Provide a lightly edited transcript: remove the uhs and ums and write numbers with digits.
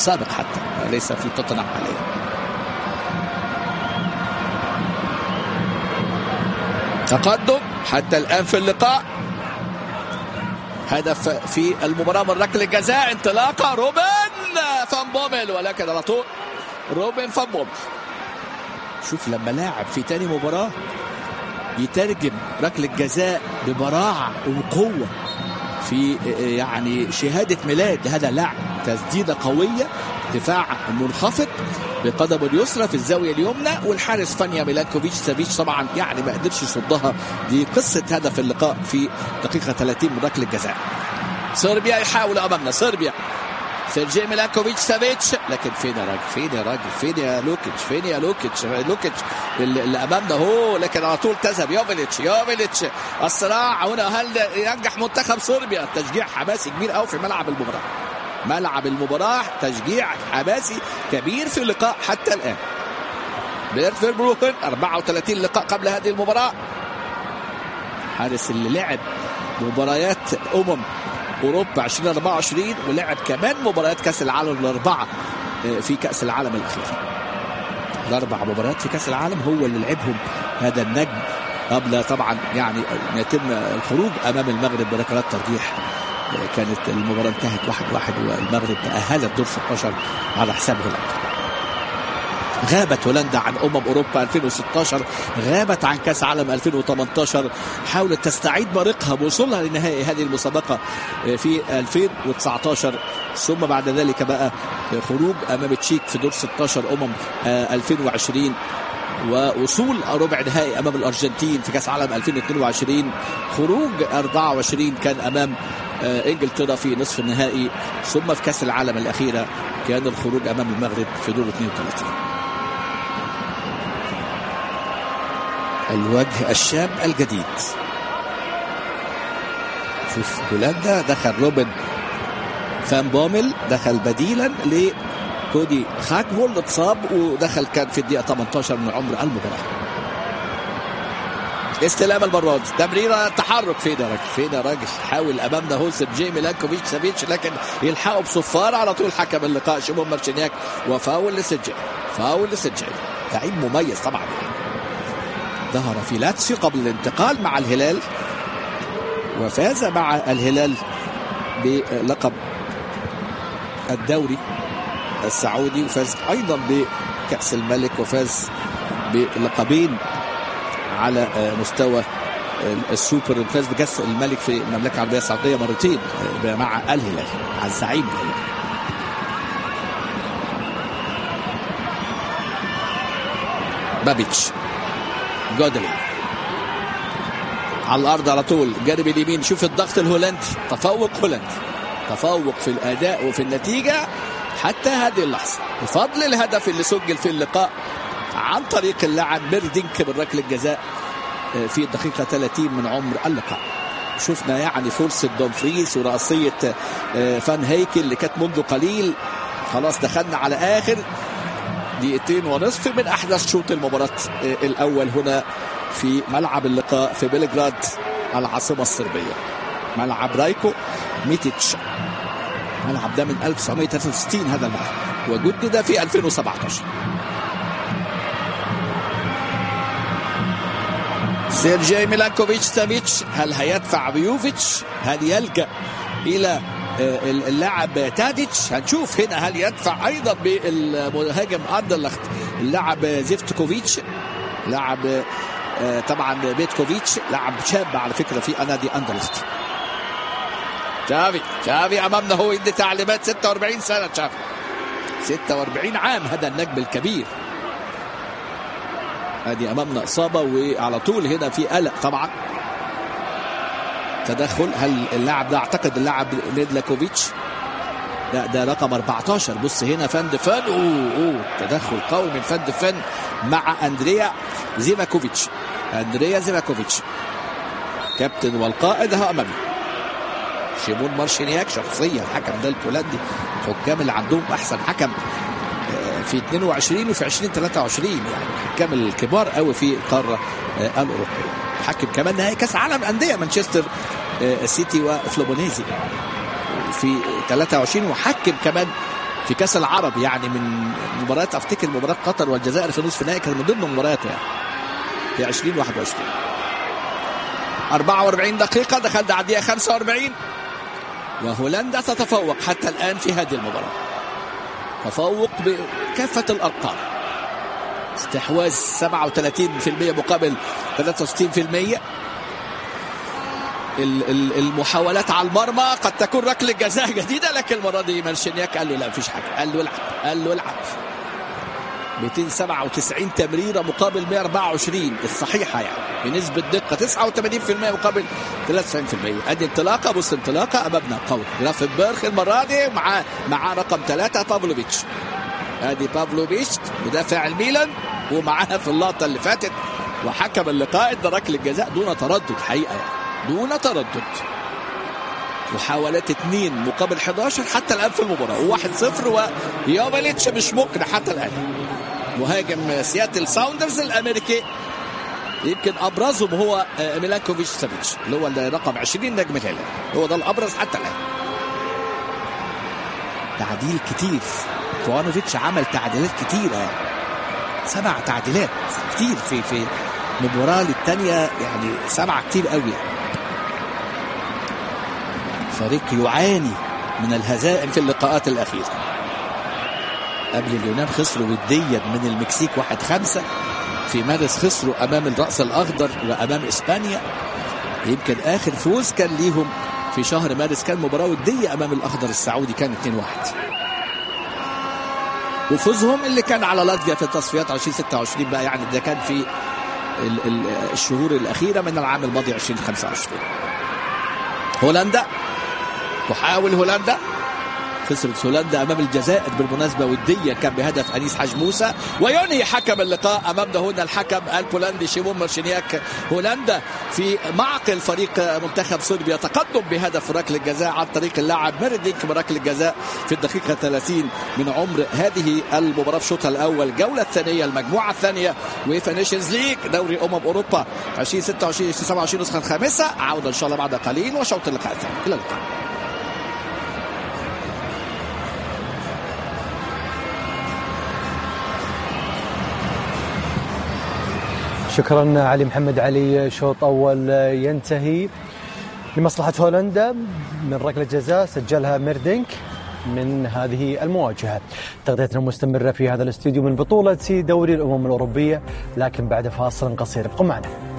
سابق حتى ليس في توتنهام حاليا. تقدم حتى الآن في اللقاء، هدف في المباراة من ركلة جزاء، انطلاقة روبن فان بومل، ولكن على طول روبن فان بومل. شوف لما لاعب في تاني مباراة يترجم ركلة جزاء ببراعة وقوة في يعني شهادة ميلاد لهذا اللاعب. تسديدة قوية، دفاع منخفض بقدمه اليسرى في الزاوية اليمنى، والحارس فانيا ميلانكوفيتش سافيتش طبعا يعني ما قدرش يصدها. دي قصة هدف اللقاء في دقيقة 30 من ركلة جزاء. صربيا يحاول أمامنا، صربيا سيرجي ميلانكوفيتش سافيتش، لكن فين يا راجل، فين يا راجل، فين يا لوكيتش، فين يا لوكيتش، لوكيتش اللي امامنا هو، لكن على طول تذهب يوفيتش الصراع هنا. هل ينجح منتخب صربيا؟ تشجيع حماسي كبير قوي في ملعب المباراة. ملعب المباراة تشجيع حماسي كبير في اللقاء حتى الآن. بيرت فيربروكن 34 لقاء قبل هذه المباراة، حارس اللي لعب مباريات أوروبا 2024 ولعب كمان مباريات كأس العالم الأربعة في كأس العالم الأخير. الأربع مباريات في كأس العالم هو اللي لعبهم هذا النجم قبل طبعا يعني يتم الخروج أمام المغرب بركلات ترجيح. كانت المباراة انتهت 1-1 والمغرب تأهلت دور 16 على حساب هولندا. غابت هولندا عن أوروبا 2016، غابت عن كأس عالم 2018، حاولت تستعيد بريقها بوصولها لنهائي هذه المسابقة في 2019، ثم بعد ذلك بقى خروج أمام تشيك في دور 16 2020، ووصول ربع نهائي أمام الأرجنتين في كأس عالم 2022، خروج 24 كان أمام انجلترا في نصف النهائي، ثم في كأس العالم الأخيرة كان الخروج أمام المغرب في دور 32. الوجه الشاب الجديد. شوف هولندا دخل روبن فان بومل، دخل بديلا لكودي خاكفولد، اتصاب ودخل كان في الدقيقة 18 من عمر المباراة. استلام المرة دي، تمريرة، تحرك، فين يا راجل، فين يا راجل، حاول امامنا هو سيرجي ميلانكوفيتش سافيتش، لكن يلحقوا بصفار على طول حكم اللقاء شيمون مارشينياك، وفاول لسيرجي، فاول لسيرجي. لعيب مميز طبعا، ظهر في لاتسيو قبل الانتقال مع الهلال، وفاز مع الهلال بلقب الدوري السعودي، وفاز ايضا بكأس الملك، وفاز بلقبين على مستوى السوبر، وفاز بكأس الملك في المملكة العربية السعودية مرتين مع الهلال، مع الزعيم الهلال. بابيتش، جودلي على الأرض على طول، جانب اليمين. شوف الضغط الهولندي، تفوق هولندي، تفوق في الأداء وفي النتيجة حتى هذه اللحظة، بفضل الهدف اللي سجل في اللقاء عن طريق اللاعب ميردينك بالركلة الجزاء في الدقيقة 30 من عمر اللقاء. شفنا يعني فرصة دومفريس ورأسية فان هيكل اللي كانت منذ قليل. خلاص دخلنا على آخر دقيقتين ونصف من أحدث شوط المباراة الأول هنا في ملعب اللقاء في بلغراد العاصمة الصربية، ملعب رايكو ميتيتش. الملعب ده من 1963 هذا الملعب، وجدد في 2017. سيرجي ميلانكوفيتش سافيتش، هل هيدفع بيوفيتش؟ هل يلجأ إلى اللاعب تاديتش؟ هنشوف هنا. هل يدفع أيضا بالمهاجم أندرلخت اللاعب زيفتكوفيتش، لاعب طبعا بيتكوفيتش، لاعب شاب على فكرة في نادي أندرلخت. تشافي أمامنا، هو يدي تعليمات. 46 سنة تشافي، 46 عام، هذا النجم الكبير. هذه أمامنا إصابة، وعلى طول هنا في قلق طبعا. تدخل، هل اللاعب ده، أعتقد اللاعب نيدلاكوفيتش، لا ده رقم 14. بص هنا فان دفن، تدخل قوي من فان دفن مع أندريا زيفاكوفيتش. أندريا زيفاكوفيتش كابتن والقائد ها أمامي. شيمون مارشينياك شخصيا الحكم ده البولندي، حكام اللي عندهم أحسن حكم في 22 وفي 2023، يعني الحكام الكبار قوي في القارة الأوروبية. حكم كمان نهائي كأس عالم أندية مانشستر سيتي وفلوبونيزي في 23، وحكم كمان في كاس العرب، يعني من مباريات افتكر مباراه قطر والجزائر في نصف النهائي كانت من ضمن مبارياته يعني في 2021. 44 دقيقه دخلنا على الدقيقه 45 وهولندا تتفوق حتى الان في هذه المباراه، تفوق بكافه الارقام، استحواذ 37% مقابل 63%. المحاولات على المرمى قد تكون ركله جزاء جديده، لكن المره دي مارشينياك قال له لا مفيش حاجه، قال له العب، قال له العب. 297 تمريره مقابل 124 الصحيحه، يعني بنسبه دقه 89% مقابل 93%. ادي انطلاقه، بص انطلاقه امامنا قوي جرافنبرخ المره دي مع رقم 3 بافلوفيتش. ادي بافلوفيتش مدافع الميلان ومعاها في اللقطه اللي فاتت، وحكم اللقاء ادى ركله جزاء دون تردد حقيقه، يعني دون تردد. محاولات 2 مقابل 11 حتى الان في المباراه، 1-0 ويوفيتش مش مقنع حتى الان. مهاجم سياتل ساوندرز الامريكي يمكن ابرزهم هو ميلانكوفيتش سافيتش اللي هو رقم 20 نجم الهلال، هو ده الابرز حتى الان. تعديل كتير، فوانوفيتش عمل تعديلات كتيره، 7 تعديلات كتير في مباراه للثانيه، يعني 7 كتير قوي. فريق يعاني من الهزائم في اللقاءات الأخيرة. قبل اليونان خسروا وديا من المكسيك 1-5، في مارس خسروا أمام الرأس الأخضر وأمام إسبانيا. يمكن آخر فوز كان ليهم في شهر مارس كان مباراة ودية أمام الأخضر السعودي، كان 2-1. وفوزهم اللي كان على لاتفيا في التصفيات 2026 بقى، يعني ده كان في الشهور الأخيرة من العام الماضي 2025. هولندا تحاول، هولندا خسرت هولندا امام الجزائر بالمناسبه وديه كان بهدف انيس حاج موسى. وينهي حكم اللقاء امامنا هنا الحكم البولندي شيمون مارشينياك. هولندا في معقل فريق منتخب صربيا، تقدم بهدف ركله الجزاء عن طريق اللاعب ميردينك بركله الجزاء في الدقيقه 30 من عمر هذه المباراه في شوطها الاول، الجوله الثانيه المجموعه الثانيه ويفا نيشنز ليج دوري اوروبا 2026 2027 نسخه الخامسه. عوده ان شاء الله بعد قليل وشوط اللقاء الثاني. الى اللقاء. شكرا علي محمد علي. شوط أول ينتهي لمصلحة هولندا من ركلة جزاء سجلها ميردينك من هذه المواجهة. تغطيتنا مستمرة في هذا الاستوديو من بطولة دوري الأمم الأوروبية، لكن بعد فاصل قصير ابقوا معنا.